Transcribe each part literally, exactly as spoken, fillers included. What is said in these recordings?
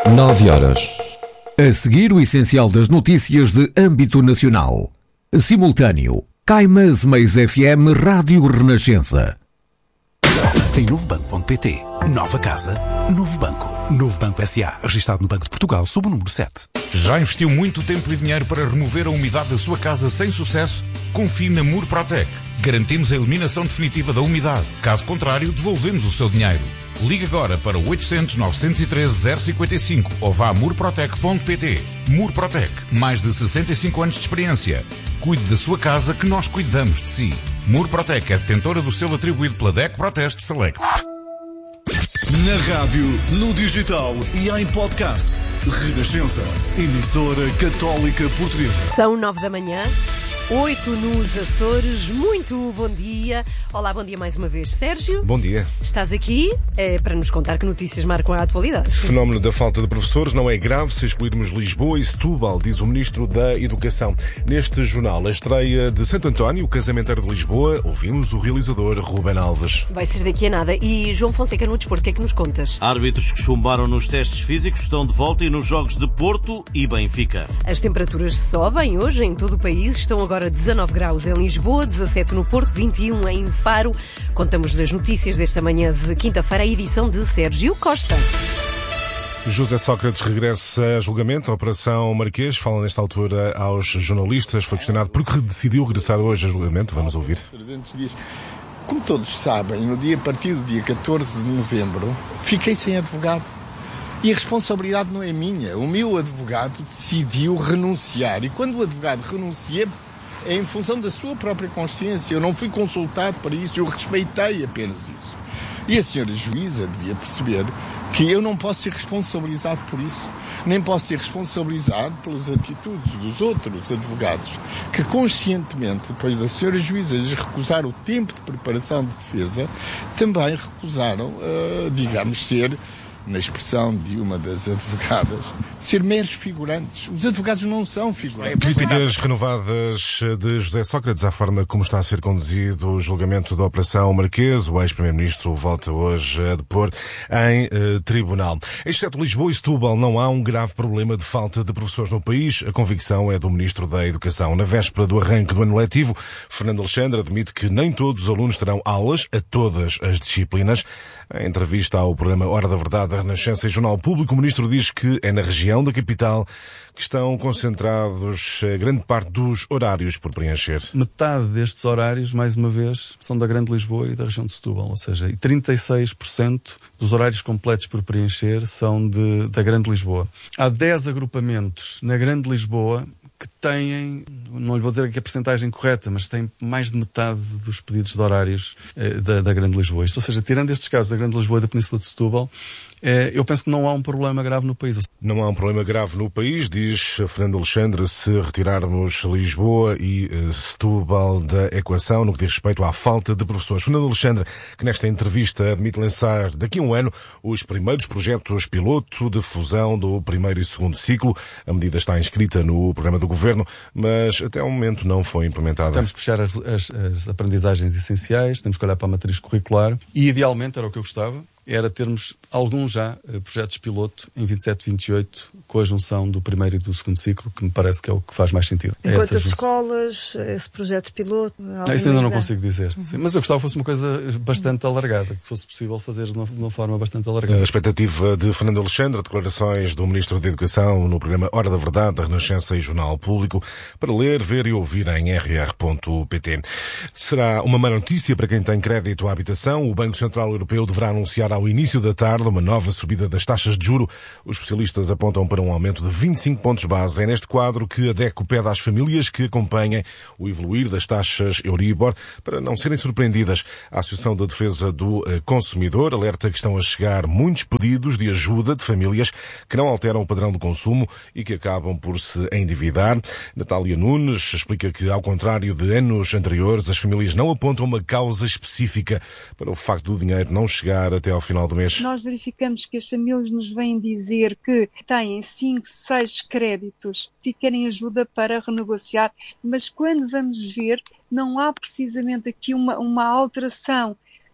nove horas. A seguir, o essencial das notícias de âmbito nacional. Simultâneo. Caimas Mais F M Rádio Renascença. Em novo banco ponto pt. Nova casa, novo banco. Novo Banco S A, registado no Banco de Portugal, sob o número sete. Já investiu muito tempo e dinheiro para remover a umidade da sua casa sem sucesso? Confie na Murprotec. Garantimos a eliminação definitiva da umidade. Caso contrário, devolvemos o seu dinheiro. Ligue agora para o oitocentos, novecentos e treze, zero cinquenta e cinco ou vá a murprotec ponto pt. Murprotec, mais de sessenta e cinco anos de experiência. Cuide da sua casa que nós cuidamos de si. Murprotec é detentora do selo atribuído pela D E C Proteste Select. Na rádio, no digital e em podcast. Renascença, emissora católica portuguesa. São nove da manhã. Oito nos Açores, muito bom dia. Olá, bom dia mais uma vez, Sérgio. Bom dia. Estás aqui é, para nos contar que notícias marcam a atualidade. O fenómeno da falta de professores não é grave se excluirmos Lisboa e Setúbal, diz o Ministro da Educação. Neste jornal, a estreia de Santo António, o casamenteiro de Lisboa, ouvimos o realizador Ruben Alves. Vai ser daqui a nada. E João Fonseca no desporto, o que é que nos contas? Árbitros que chumbaram nos testes físicos estão de volta e nos jogos de Porto e Benfica. As temperaturas sobem hoje em todo o país, estão agora dezanove graus em Lisboa, dezassete no Porto, vinte e um em Faro. Contamos as notícias desta manhã de quinta-feira, a edição de Sérgio Costa. José Sócrates regressa a julgamento. A Operação Marquês fala nesta altura aos jornalistas. Foi questionado por que decidiu regressar hoje a julgamento. Vamos ouvir. trezentos dias. Como todos sabem, no dia, a partir do dia catorze de novembro, fiquei sem advogado. E a responsabilidade não é minha. O meu advogado decidiu renunciar. E quando o advogado renuncia, é em função da sua própria consciência. Eu não fui consultado para isso, eu respeitei apenas isso. E a senhora juíza devia perceber que eu não posso ser responsabilizado por isso, nem posso ser responsabilizado pelas atitudes dos outros advogados, que conscientemente, depois da senhora juíza lhes recusar o tempo de preparação de defesa, também recusaram, uh, digamos, ser, na expressão de uma das advogadas, ser meros figurantes. Os advogados não são figurantes. Críticas renovadas de José Sócrates à forma como está a ser conduzido o julgamento da Operação Marquês. O ex-primeiro-ministro volta hoje a depor em eh, tribunal. Exceto Lisboa e Setúbal, não há um grave problema de falta de professores no país. A convicção é do Ministro da Educação. Na véspera do arranque do ano letivo, Fernando Alexandre admite que nem todos os alunos terão aulas a todas as disciplinas. Em entrevista ao programa Hora da Verdade da Renascença e Jornal Público, o Ministro diz que é na região da capital que estão concentrados a grande parte dos horários por preencher. Metade destes horários, mais uma vez, são da Grande Lisboa e da região de Setúbal, ou seja, trinta e seis por cento dos horários completos por preencher são de, da Grande Lisboa. Há dez agrupamentos na Grande Lisboa que têm, não lhe vou dizer aqui a percentagem correta, mas têm mais de metade dos pedidos de horários eh, da, da Grande Lisboa. Isto, ou seja, tirando estes casos da Grande Lisboa e da Península de Setúbal, eh, eu penso que não há um problema grave no país. Não há um problema grave no país, diz Fernando Alexandre, se retirarmos Lisboa e eh, Setúbal da equação, no que diz respeito à falta de professores. Fernando Alexandre, que nesta entrevista admite lançar daqui a um ano os primeiros projetos piloto de fusão do primeiro e segundo ciclo. A medida está inscrita no programa do Governo, mas até ao momento não foi implementada. Temos que puxar as, as, as aprendizagens essenciais, temos que olhar para a matriz curricular e, idealmente, era o que eu gostava, era termos alguns já uh, projetos piloto em vinte e sete, vinte e oito, com a junção do primeiro e do segundo ciclo, que me parece que é o que faz mais sentido. Em quantas escolas, esse projeto piloto? Não, isso ainda não consigo dizer. Uhum. Sim, mas eu gostava que fosse uma coisa bastante alargada, que fosse possível fazer de uma, de uma forma bastante alargada. A expectativa de Fernando Alexandre, declarações do Ministro da Educação no programa Hora da Verdade, da Renascença e Jornal Público, para ler, ver e ouvir em r r ponto p t. Será uma má notícia para quem tem crédito à habitação. O Banco Central Europeu deverá anunciar ao início da tarde uma nova subida das taxas de juro. Os especialistas apontam para um aumento de vinte e cinco pontos base. É neste quadro que a D E C O pede às famílias que acompanhem o evoluir das taxas Euribor para não serem surpreendidas. A Associação da Defesa do Consumidor alerta que estão a chegar muitos pedidos de ajuda de famílias que não alteram o padrão de consumo e que acabam por se endividar. Natália Nunes explica que, ao contrário de anos anteriores, as famílias não apontam uma causa específica para o facto do dinheiro não chegar até ao final do mês. Nós verificamos que as famílias nos vêm dizer que têm cinco, seis créditos e querem ajuda para renegociar, mas quando vamos ver, não há precisamente aqui uma, uma alteração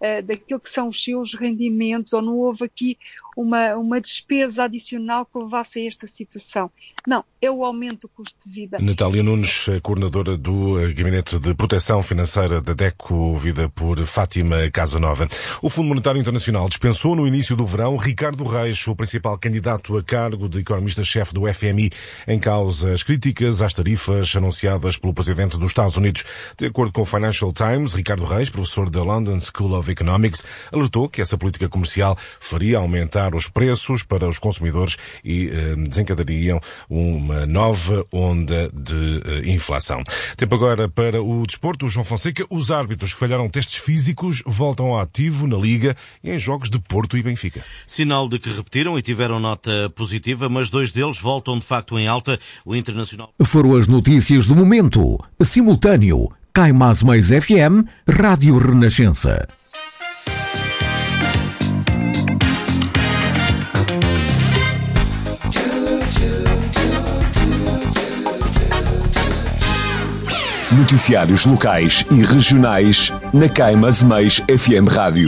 uh, daquilo que são os seus rendimentos, ou não houve aqui uma, uma despesa adicional que levasse a esta situação. Não, é o aumento do custo de vida. Natália Nunes, coordenadora do Gabinete de Proteção Financeira da DECO, ouvida por Fátima Casanova. O Fundo Monetário Internacional dispensou no início do verão Ricardo Reis, o principal candidato a cargo de economista-chefe do F M I, em causa as críticas às tarifas anunciadas pelo presidente dos Estados Unidos. De acordo com o Financial Times, Ricardo Reis, professor da London School of Economics, alertou que essa política comercial faria aumentar os preços para os consumidores e eh, desencadariam uma nova onda de eh, inflação. Tempo agora para o desporto. O João Fonseca, os árbitros que falharam testes físicos voltam ao ativo na Liga e em jogos de Porto e Benfica. Sinal de que repetiram e tiveram nota positiva, mas dois deles voltam de facto em alta. O Internacional... Foram as notícias do momento. Simultâneo. Cai Mais Mais F M, Rádio Renascença. Noticiários locais e regionais na Cai Mais Mais F M Rádio.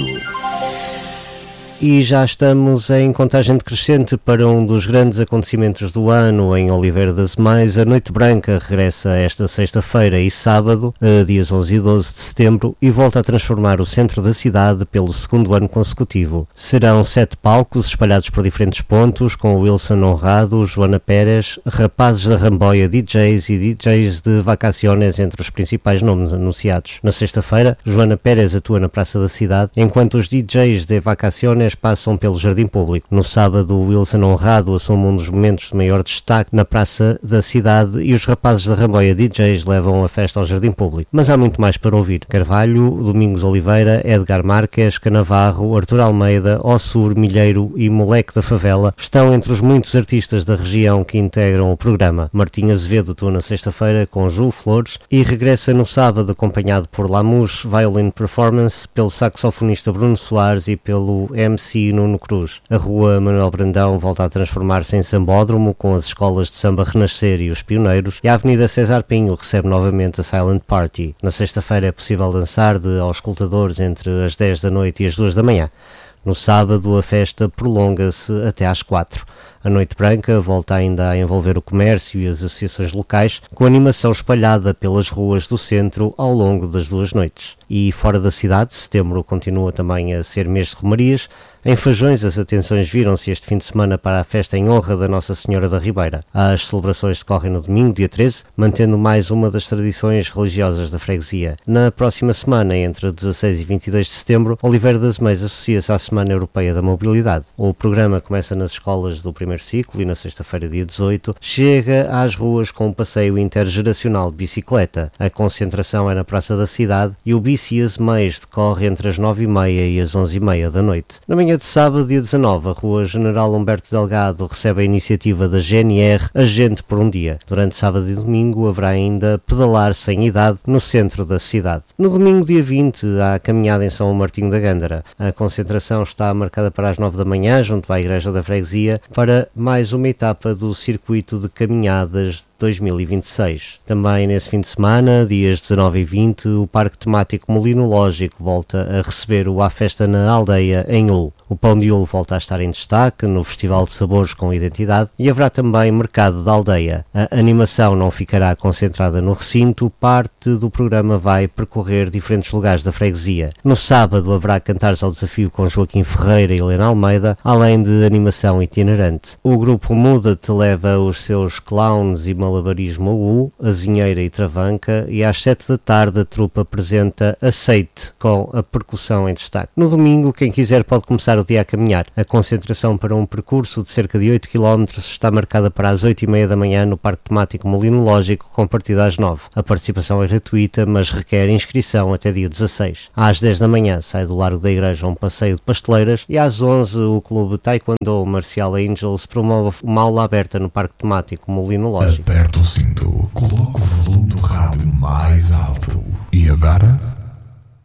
E já estamos em contagem decrescente para um dos grandes acontecimentos do ano em Oliveira das Mães. A Noite Branca regressa esta sexta-feira e sábado, dias onze e doze de setembro, e volta a transformar o centro da cidade pelo segundo ano consecutivo. Serão sete palcos espalhados por diferentes pontos, com Wilson Honrado, Joana Pérez, Rapazes da Ramboia, D Js e D Js de Vacaciones entre os principais nomes anunciados. Na sexta-feira, Joana Pérez atua na Praça da Cidade, enquanto os D Js de Vacaciones passam pelo Jardim Público. No sábado, Wilson Honrado assume um dos momentos de maior destaque na Praça da Cidade e os Rapazes da Ramboia D Js levam a festa ao Jardim Público. Mas há muito mais para ouvir. Carvalho, Domingos Oliveira, Edgar Marques, Canavarro, Artur Almeida, Ossur, Milheiro e Moleque da Favela estão entre os muitos artistas da região que integram o programa. Martim Azevedo atua na sexta-feira com Ju Flores e regressa no sábado acompanhado por Lamus Violin Performance, pelo saxofonista Bruno Soares e pelo M C Nuno Cruz. A Rua Manuel Brandão volta a transformar-se em sambódromo, com as escolas de samba Renascer e os Pioneiros, e a Avenida César Pinho recebe novamente a Silent Party. Na sexta-feira é possível dançar de auscultadores entre as dez da noite e as duas da manhã. No sábado a festa prolonga-se até às quatro. A Noite Branca volta ainda a envolver o comércio e as associações locais, com animação espalhada pelas ruas do centro ao longo das duas noites. E fora da cidade, setembro continua também a ser mês de romarias. Em Fajões, as atenções viram-se este fim de semana para a festa em honra da Nossa Senhora da Ribeira. As celebrações decorrem no domingo, dia treze, mantendo mais uma das tradições religiosas da freguesia. Na próxima semana, entre dezasseis e vinte e dois de setembro, Oliveira das Meias associa-se à Semana Europeia da Mobilidade. O programa começa nas escolas do primeiro ciclo e na sexta-feira, dia dezoito, chega às ruas com um passeio intergeracional de bicicleta. A concentração é na Praça da Cidade e o Bici As Meias decorre entre as nove e meia e as onze e meia da noite. Na manhã de sábado, dia dezanove, a Rua General Humberto Delgado recebe a iniciativa da G N R A Gente por um Dia. Durante sábado e domingo haverá ainda Pedalar Sem Idade no centro da cidade. No domingo, dia vinte, há a caminhada em São Martinho da Gândara. A concentração está marcada para as nove da manhã, junto à Igreja da Freguesia, para mais uma etapa do circuito de caminhadas dois mil e vinte e seis. Também nesse fim de semana, dias dezanove e vinte, o Parque Temático Molinológico volta a receber o A Festa na Aldeia, em Hull. O pão de Hull volta a estar em destaque no Festival de Sabores com Identidade e haverá também Mercado da Aldeia. A animação não ficará concentrada no recinto, parte do programa vai percorrer diferentes lugares da freguesia. No sábado haverá Cantares ao Desafio com Joaquim Ferreira e Helena Almeida, além de animação itinerante. O grupo Muda-te leva os seus clowns e malabarismo a Hull, Azinheira e Travanca, e às sete da tarde a trupe apresenta Aceite, com a percussão em destaque. No domingo, quem quiser pode começar o dia a caminhar. A concentração para um percurso de cerca de oito quilómetros está marcada para as oito e meia da manhã no Parque Temático Molinológico, com partida às nove. A participação é gratuita, mas requer inscrição até dia dezasseis. Às dez da manhã sai do Largo da Igreja um passeio de pasteleiras e às onze o Clube Taekwondo Marcial Angels promove uma aula aberta no Parque Temático Molinológico. Aperta o cinto, coloca o volume do rádio mais alto e agora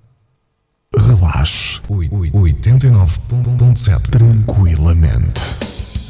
relaxe. oitenta e nove ponto sete tranquilamente.